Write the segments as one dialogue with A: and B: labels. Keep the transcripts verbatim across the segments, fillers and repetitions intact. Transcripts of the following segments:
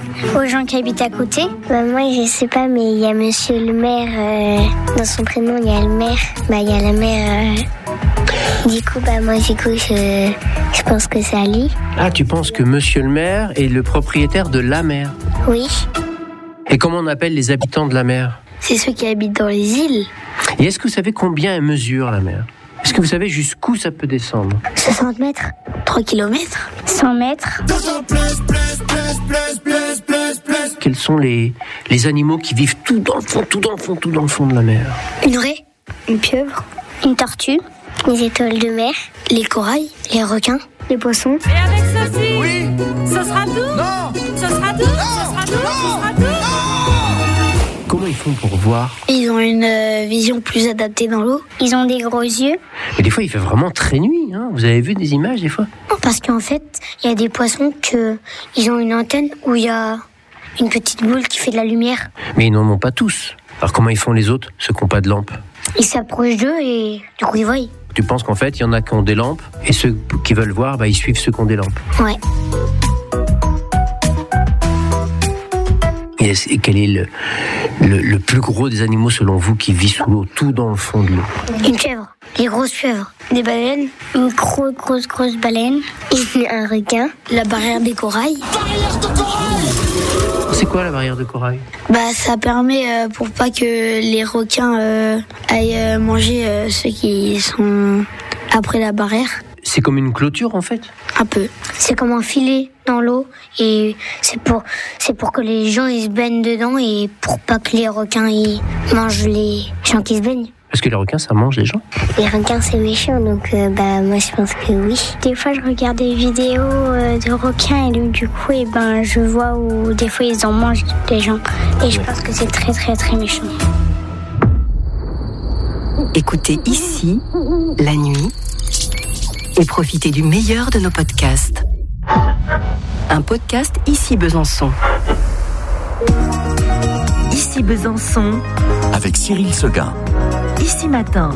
A: aux gens qui habitent à côté.
B: Bah moi je sais pas, mais il y a monsieur le maire, euh, dans son prénom il y a le maire, bah il y a la mère. Euh, du coup bah moi du coup je, je pense que c'est Ali.
C: Ah, tu penses que monsieur le maire est le propriétaire de la mer?
B: Oui.
C: Et comment on appelle les habitants de la mer?
A: C'est ceux qui habitent dans les îles.
C: Et est-ce que vous savez combien elle mesure la mer? Est-ce que vous savez jusqu'où ça peut descendre?
B: soixante mètres.
A: trois kilomètres.
B: cent mètres.
C: Quels sont les, les animaux qui vivent tout dans le fond, tout dans le fond, tout dans le fond de la mer?
A: Une raie, une pieuvre,
B: Une tortue. Les étoiles de mer.
A: les corails,
B: Les requins. Les poissons.
D: Et avec ceci,
E: Oui.
D: ce sera tout.
E: Non.
D: Ce sera tout. Ce sera tout. Ce sera tout.
C: Comment ils font pour voir?
A: ils ont une euh, vision plus adaptée dans l'eau.
B: Ils ont des gros yeux.
C: Mais des fois, il fait vraiment très nuit. Hein. Vous avez vu des images des fois?
B: Parce qu'en fait, il y a des poissons que ils ont une antenne où il y a une petite boule qui fait de la lumière.
C: Mais ils n'en ont pas tous. Alors comment ils font les autres, ceux qui n'ont pas de lampe?
B: Ils s'approchent d'eux et du coup ils voient.
C: Tu penses qu'en fait, il y en a qui ont des lampes et ceux qui veulent voir, bah, ils suivent ceux qui ont des lampes.
B: Ouais.
C: Et, est-ce- et quel est le, le, le plus gros des animaux selon vous qui vit sous l'eau, tout dans le fond de l'eau?
B: Une pieuvre. Les grosses pieuvres.
A: Des baleines,
B: Une grosse, grosse, grosse baleine. Et un requin.
A: la barrière des corails.
C: C'est quoi la barrière de corail?
A: Bah ça permet euh, pour pas que les requins euh, aillent euh, manger euh, ceux qui sont après la barrière.
C: C'est comme une clôture en fait.
A: Un peu.
B: C'est comme un filet dans l'eau et c'est pour, c'est pour que les gens ils se baignent dedans et pour pas que les requins ils mangent les gens qui se baignent.
C: Parce que les requins, ça mange les gens.
B: Les requins c'est méchant donc euh, bah moi je pense que oui. Des fois je regarde des vidéos euh, de requins et donc, du coup et ben je vois où des fois ils en mangent les gens et je pense que c'est très très très méchant.
F: Écoutez ici, la nuit, et profitez du meilleur de nos podcasts. Un podcast Ici Besançon. Ici Besançon,
G: Avec Cyril Seguin.
F: ici matin.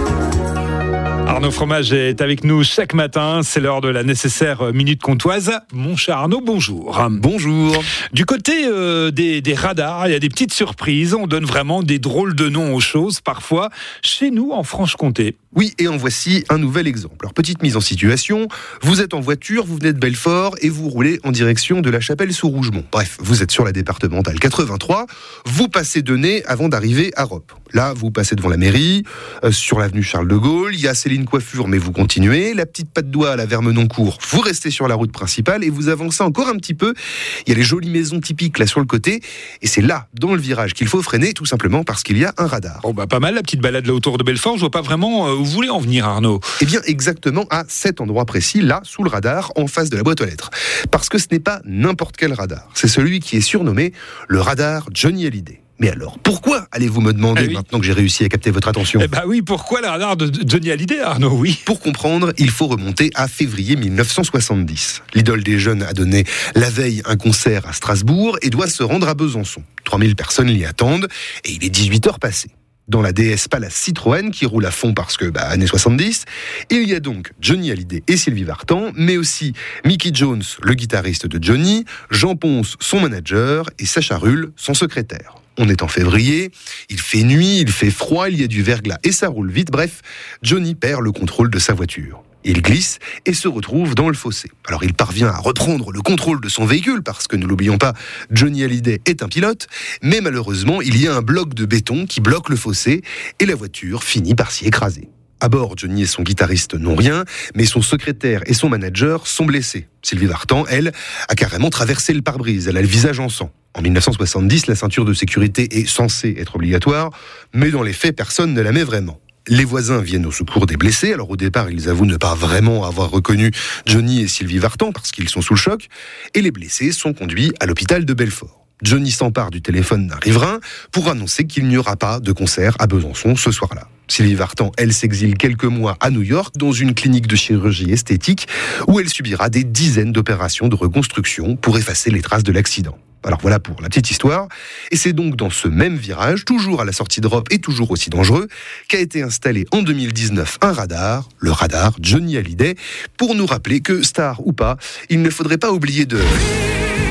H: Arnaud Fromage est avec nous chaque matin. C'est l'heure de la nécessaire minute comtoise. Mon cher Arnaud, bonjour.
I: Bonjour.
H: Du côté euh, des, des radars, il y a des petites surprises. On donne vraiment des drôles de noms aux choses, parfois, chez nous, en Franche-Comté.
I: Oui, et en voici un nouvel exemple. Alors, petite mise en situation, vous êtes en voiture, vous venez de Belfort et vous roulez en direction de la Chapelle-sous-Rougemont. Bref, vous êtes sur la départementale quatre-vingt-trois, vous passez Denay avant d'arriver à Roppe. Là, vous passez devant la mairie, euh, sur l'avenue Charles de Gaulle, il y a Céline Coiffure, mais vous continuez, la petite patte d'oie à la Vermenoncourt, vous restez sur la route principale et vous avancez encore un petit peu. Il y a les jolies maisons typiques là sur le côté, et c'est là, dans le virage, qu'il faut freiner, tout simplement parce qu'il y a un radar.
H: Bon, bah, pas mal, la petite balade là autour de Belfort. Je vois pas vraiment euh, où vous voulez en venir, Arnaud.
I: Eh bien, exactement à cet endroit précis, là, sous le radar, en face de la boîte aux lettres. Parce que ce n'est pas n'importe quel radar. C'est celui qui est surnommé le radar Johnny Hallyday. Mais alors, pourquoi allez-vous me demander,
H: Ah oui.
I: maintenant que j'ai réussi à capter votre attention?
H: Eh bah oui, pourquoi le radar de de Johnny Hallyday, Arnaud? Oui.
I: Pour comprendre, il faut remonter à février mille neuf cent soixante-dix. L'idole des jeunes a donné la veille un concert à Strasbourg et doit se rendre à Besançon. trois mille personnes l'y attendent et il est dix-huit heures passées. Dans la D S Palace Citroën, qui roule à fond parce que, bah, années soixante-dix, il y a donc Johnny Hallyday et Sylvie Vartan, mais aussi Mickey Jones, le guitariste de Johnny, Jean Ponce, son manager, et Sacha Rull, son secrétaire. On est en février, il fait nuit, il fait froid, il y a du verglas et ça roule vite. Bref, Johnny perd le contrôle de sa voiture. Il glisse et se retrouve dans le fossé. Alors il parvient à reprendre le contrôle de son véhicule, parce que ne l'oublions pas, Johnny Hallyday est un pilote, mais malheureusement, il y a un bloc de béton qui bloque le fossé et la voiture finit par s'y écraser. À bord, Johnny et son guitariste n'ont rien, mais son secrétaire et son manager sont blessés. Sylvie Vartan, elle, a carrément traversé le pare-brise, elle a le visage en sang. En mille neuf cent soixante-dix, la ceinture de sécurité est censée être obligatoire, mais dans les faits, personne ne la met vraiment. Les voisins viennent au secours des blessés. Alors au départ, ils avouent ne pas vraiment avoir reconnu Johnny et Sylvie Vartan parce qu'ils sont sous le choc. Et les blessés sont conduits à l'hôpital de Belfort. Johnny s'empare du téléphone d'un riverain pour annoncer qu'il n'y aura pas de concert à Besançon ce soir-là. Sylvie Vartan, elle, s'exile quelques mois à New York dans une clinique de chirurgie esthétique où elle subira des dizaines d'opérations de reconstruction pour effacer les traces de l'accident. Alors voilà pour la petite histoire. Et c'est donc dans ce même virage, toujours à la sortie de Roppe et toujours aussi dangereux, qu'a été installé en deux mille dix-neuf un radar, le radar Johnny Hallyday, pour nous rappeler que, star ou pas, il ne faudrait pas oublier de...